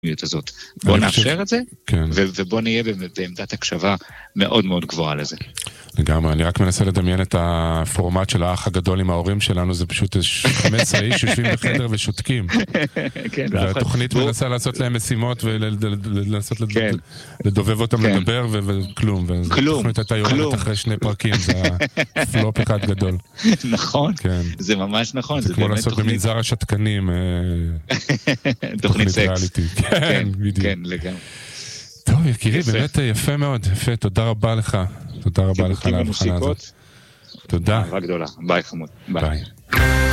הזאת. בוא נאפשר את זה, כן. ובוא נהיה בעמדת הקשבה מאוד מאוד גבוהה לזה. לגמרי, אני רק מנסה לדמיין את הפורמט של האח הגדול עם ההורים שלנו, זה פשוט 15 איש יושבים בחדר ושותקים. והתוכנית מנסה לעשות להם משימות ולנסות לדובב אותם לדבר וכלום. והתוכנית הייתה יורדת אחרי 2 פרקים, זה פלופ אחד גדול. נכון, זה ממש נכון. זה כמו לעשות במנזר השתקנים, תוכנית ריאליטי. כן, כן, לגמרי. טוב, יקירי, באמת יפה מאוד, יפה, תודה רבה לך. תודה רבה לך על ההבחנה הזאת. תודה. אהבה גדולה. ביי חמוד. ביי.